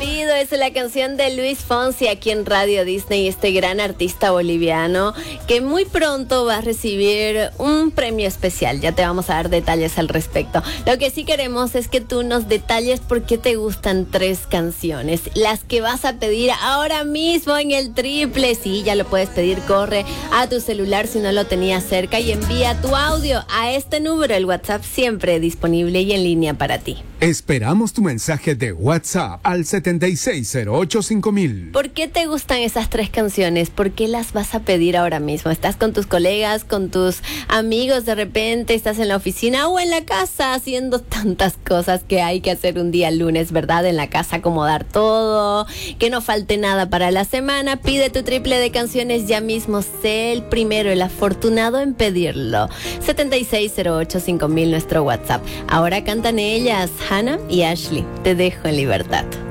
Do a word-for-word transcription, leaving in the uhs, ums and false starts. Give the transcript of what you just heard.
pido es la canción de Luis Fonsi aquí en Radio Disney, este gran artista boliviano que muy pronto va a recibir un premio especial. Ya te vamos a dar detalles al respecto. Lo que sí queremos es que tú nos detalles por qué te gustan tres canciones, las que vas a pedir ahora mismo en el triple. Sí, ya lo puedes pedir, corre a tu celular si no lo tenías cerca y envía tu audio a este número, el WhatsApp siempre disponible y en línea para ti. Esperamos tu mensaje de WhatsApp al setenta y seis cero ocho cinco mil. ¿Por qué te gustan esas tres canciones? ¿Por qué las vas a pedir ahora mismo? ¿Estás con tus colegas, con tus amigos de repente? ¿Estás en la oficina o en la casa haciendo tantas cosas que hay que hacer un día lunes, verdad? En la casa, acomodar todo, que no falte nada para la semana. Pide tu triple de canciones ya mismo. Sé el primero, el afortunado en pedirlo. setenta y seis cero ocho cinco mil, nuestro WhatsApp. Ahora cantan ellas, Hannah y Ashley. Te dejo en libertad.